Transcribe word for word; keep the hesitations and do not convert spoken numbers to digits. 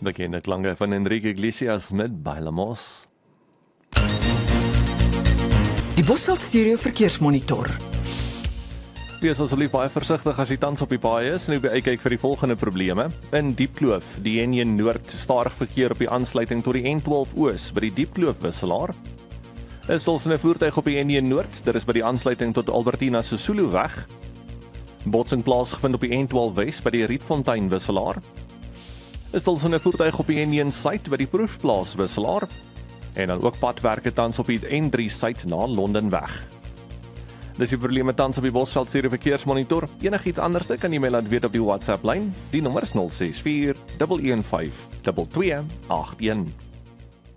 Bekende klanke van Enrique Iglesias met Bailamos. Die Bosveld Stereo Verkeersmonitor. Wees asseblief baie versigtig as jy tans op die paai is en uitkyk vir die volgende probleme. In Diepkloof, die N een Noord, stadig verkeer op die aansluiting tot die N twaalf Oos by die Diepkloof wisselaar. Is ons 'n voertuig op die N een Noord, dit is by die aansluiting tot Albertina Sisulu weg. Botsing plaasgevind op die N twaalf Wes by die Rietfontein wisselaar. Is ons 'n voertuig op die N een Suid by die Proefplaas wisselaar. En dan ook padwerke tans op die N drie Suid na Londen weg. Dis die probleme tans op die Bosveld Stereo Verkeersmonitor. Enigiets anders kan jy my laat weet op die WhatsApp lyn. Die nommer is nul ses vier een een vyf twee twee agt een.